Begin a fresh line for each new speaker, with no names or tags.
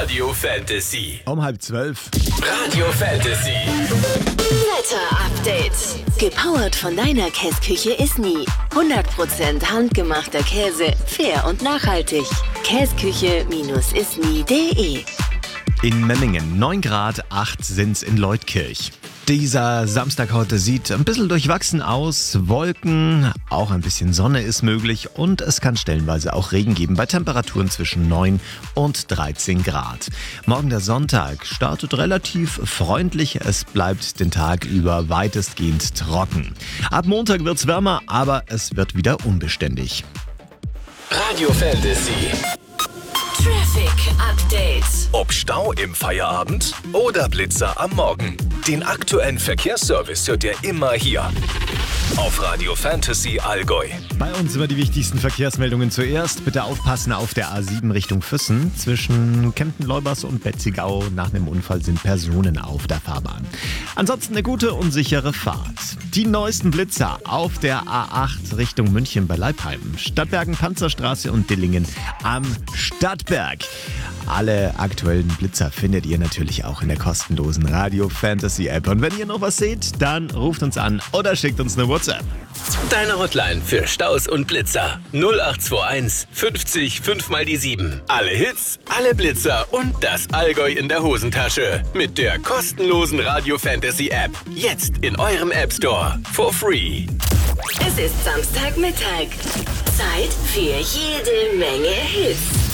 Radio Fantasy.
Um 11:30.
Radio Fantasy.
Wetter Update. Gepowert von deiner Käsküche Isny. 100% handgemachter Käse, fair und nachhaltig. Käsküche-isny.de.
In Memmingen 9 Grad, 8 sind's in Leutkirch. Dieser Samstag heute sieht ein bisschen durchwachsen aus. Wolken, auch ein bisschen Sonne ist möglich und es kann stellenweise auch Regen geben bei Temperaturen zwischen 9 und 13 Grad. Morgen der Sonntag startet relativ freundlich. Es bleibt den Tag über weitestgehend trocken. Ab Montag wird's wärmer, aber es wird wieder unbeständig.
Radio Fantasy.
Traffic Update.
Ob Stau im Feierabend oder Blitzer am Morgen. Den aktuellen Verkehrsservice hört ihr immer hier. Auf Radio Fantasy Allgäu.
Bei uns immer die wichtigsten Verkehrsmeldungen zuerst. Bitte aufpassen auf der A7 Richtung Füssen. Zwischen Kempten-Leubers und Betzigau nach einem Unfall sind Personen auf der Fahrbahn. Ansonsten eine gute und sichere Fahrt. Die neuesten Blitzer auf der A8 Richtung München bei Leipheim. Stadtbergen, Panzerstraße und Dillingen am Stadtberg. Alle aktuellen Blitzer findet ihr natürlich auch in der kostenlosen Radio Fantasy App. Und wenn ihr noch was seht, dann ruft uns an oder schickt uns eine WhatsApp.
Deine Hotline für Staus und Blitzer. 0821 50 5 mal die 7. Alle Hits, alle Blitzer und das Allgäu in der Hosentasche. Mit der kostenlosen Radio Fantasy App. Jetzt in eurem App Store. For free.
Es ist Samstagmittag. Zeit für jede Menge Hits.